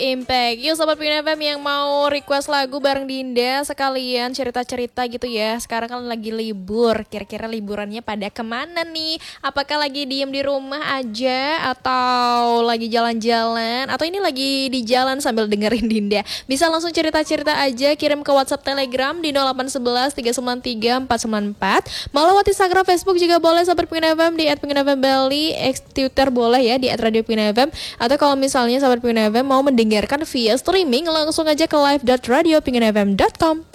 Impact. Yuk Sobat Pina FM yang mau request lagu bareng Dinda, sekalian cerita-cerita gitu ya. Sekarang kan lagi libur, kira-kira liburannya pada kemana nih? Apakah lagi diem di rumah aja, atau lagi jalan-jalan, atau ini lagi di jalan sambil dengerin Dinda? Bisa langsung cerita-cerita aja, kirim ke WhatsApp Telegram di 0811 393 494. Mau lewat Instagram, Facebook juga boleh Sobat Pina FM di @pinafmbali, Twitter boleh ya di @radio_pinafm. Atau kalau misalnya Sobat Pina FM mau mendengarkan via streaming, langsung aja ke live.radiopinafm.com.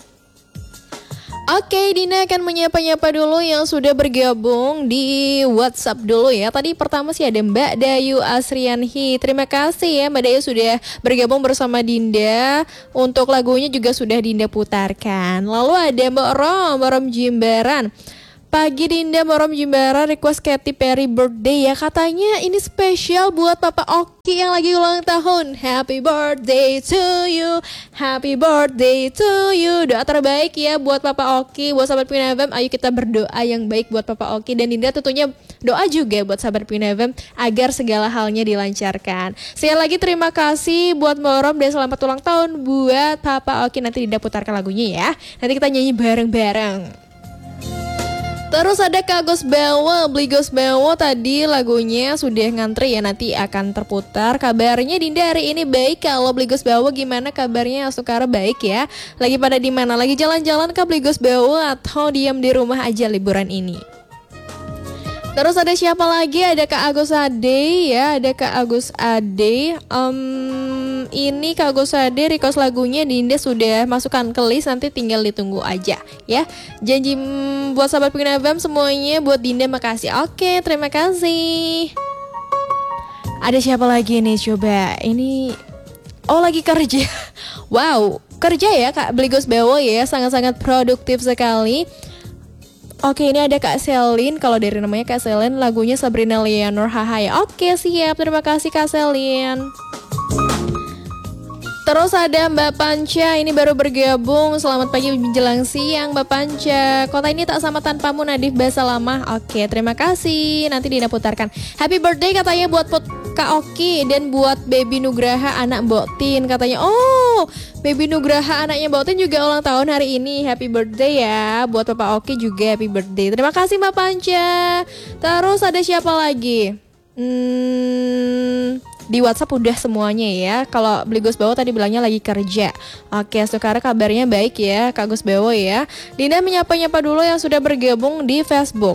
Oke, Dina akan menyapa-nyapa dulu yang sudah bergabung di WhatsApp dulu ya. Tadi pertama sih ada Mbak Dayu Asrianhi. Terima kasih ya Mbak Dayu sudah bergabung bersama Dinda. Untuk lagunya juga sudah Dinda putarkan. Lalu ada Mbak Rom Jimbaran. Pagi Dinda, Morom Jimbaran request Katy Perry birthday ya. Katanya ini spesial buat Papa Oki yang lagi ulang tahun. Happy birthday to you, happy birthday to you. Doa terbaik ya buat Papa Oki, buat Sahabat Pina FM. Ayo kita berdoa yang baik buat Papa Oki. Dan Dinda tentunya doa juga buat Sahabat Pina FM agar segala halnya dilancarkan. Sekali lagi terima kasih buat Morom dan selamat ulang tahun buat Papa Oki. Nanti Dinda putarkan lagunya ya. Nanti kita nyanyi bareng-bareng. Terus ada Kak Gus Bawo, beli Gus Bawo tadi lagunya sudah ngantri ya, nanti akan terputar. Kabarnya Dinda hari ini baik. Kalau beli Gus Bawo gimana kabarnya? Sukara baik ya. Lagi pada di mana? Lagi jalan-jalan ke beli Gus Bawo atau diam di rumah aja liburan ini? Terus ada siapa lagi? Ada Kak Agus Ade ya, ada Kak Agus Ade. Ini Kak Agus Ade request lagunya Dinda sudah masukkan ke list, nanti tinggal ditunggu aja ya. Janji buat Sahabat Pina FM semuanya, buat Dinda makasih. Oke, terima kasih. Ada siapa lagi nih coba? Ini lagi kerja. Wow, kerja ya Kak Bligos Bawo ya, sangat-sangat produktif sekali. Oke, ini ada Kak Selin. Kalau dari namanya Kak Selin, lagunya Sabrina Leonor Hahaya. Oke, siap. Terima kasih Kak Selin. Terus ada Mbak Panca, ini baru bergabung. Selamat pagi menjelang siang Mbak Panca. Kota ini tak sama tanpamu, Nadif Bahasa Lama. Oke, terima kasih. Nanti Dina putarkan. Happy birthday katanya buat Kak Oki dan buat Baby Nugraha anak Mbok Tin. Katanya, Baby Nugraha anaknya Mbok Tin juga ulang tahun hari ini. Happy birthday ya. Buat Papa Oki juga happy birthday. Terima kasih Mbak Panca. Terus ada siapa lagi? Di WhatsApp udah semuanya ya. Kalau beli Gus Bawo tadi bilangnya lagi kerja. Oke, sekarang kabarnya baik ya Kak Gus Bawo ya. Dinda menyapa-nyapa dulu yang sudah bergabung di Facebook.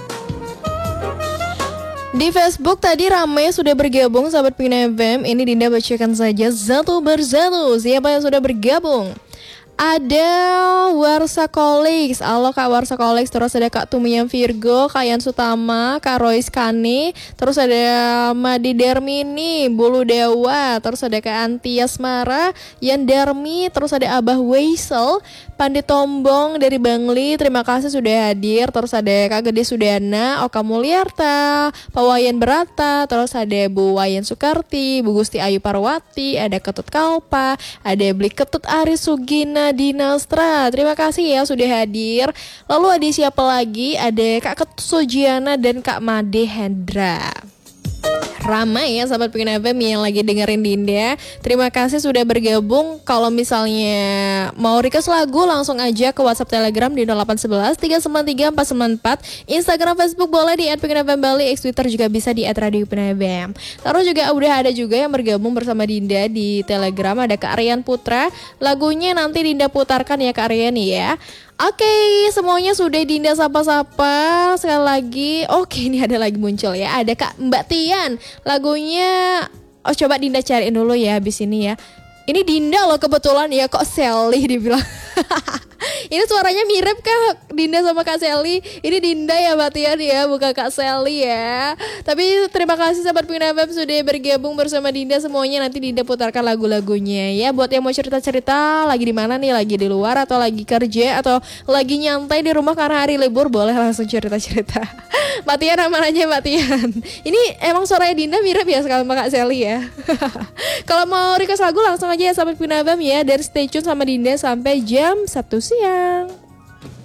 Di Facebook tadi ramai sudah bergabung Sahabat Pina FM. Ini Dinda bacakan saja satu persatu siapa yang sudah bergabung. Ada Warsa Kolix, halo Kak Warsa Kolix. Terus ada Kak Tumiam Virgo, Kak Yan Sutama, Kak Royce Kane. Terus ada Madi Dermini, Bulu Dewa. Terus ada Kak Antias Mara, Yan Darmi. Terus ada Abah Weisel, Pandit Tombong dari Bangli. Terima kasih sudah hadir. Terus ada Kak Gede Sudana, Oka Mulyarta, Pak Wayan Berata. Terus ada Bu Wayan Sukarti, Bu Gusti Ayu Parwati. Ada Ketut Kalpa, ada Beli Ketut Aris Sugina Dinastra. Terima kasih ya sudah hadir. Lalu ada siapa lagi? Ada Kak Ketut Sujiana dan Kak Made Hendra. Ramai ya Sahabat Pina FM yang lagi dengerin Dinda. Terima kasih sudah bergabung. Kalau misalnya mau request lagu, langsung aja ke WhatsApp Telegram di 0811 393 494. Instagram, Facebook boleh di @pinafmbali, Twitter juga bisa di @radiopinafm. Terus juga udah ada juga yang bergabung bersama Dinda di Telegram. Ada Kak Aryan Putra. Lagunya nanti Dinda putarkan ya Kak Aryan ya. Oke, semuanya sudah Dinda sapa-sapa. Sekali lagi, ini ada lagi muncul ya. Ada Kak Mbak Tian. Lagunya, coba Dinda cariin dulu ya habis ini ya. Ini Dinda loh kebetulan ya, kok Sally dibilang. Ini suaranya mirip Kak Dinda sama Kak Sally. Ini Dinda ya Mbak Tian ya, bukan Kak Sally ya. Tapi terima kasih Sahabat Pina FM sudah bergabung bersama Dinda semuanya. Nanti Dinda putarkan lagu-lagunya ya. Buat yang mau cerita-cerita lagi di mana nih, lagi di luar atau lagi kerja atau lagi nyantai di rumah karena hari libur, boleh langsung cerita-cerita. Mbak Tian aman aja Mbak Tian. Ini emang suaranya Dinda mirip ya sama Kak Sally ya. Kalau mau request lagu langsung aja ya Sahabat Pina FM ya. Dan stay tune sama Dinda sampai jam 1 siang.